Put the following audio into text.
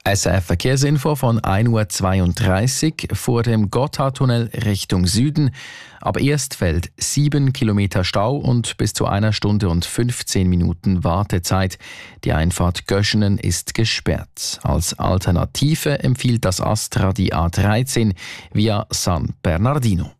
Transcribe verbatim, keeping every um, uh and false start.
S R F-Verkehrsinfo von ein Uhr zweiunddreißig vor dem Gotthardtunnel Richtung Süden. Ab Erstfeld sieben Kilometer Stau und bis zu einer Stunde und fünfzehn Minuten Wartezeit. Die Einfahrt Göschenen ist gesperrt. Als Alternative empfiehlt das Astra die A dreizehn via San Bernardino.